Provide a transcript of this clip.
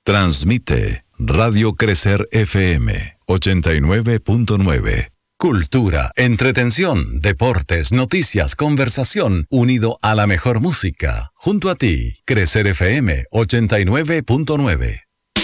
Transmite Radio Crecer FM 89.9. Cultura, entretención, deportes, noticias, conversación, unido a la mejor música. Junto a ti, Crecer FM 89.9.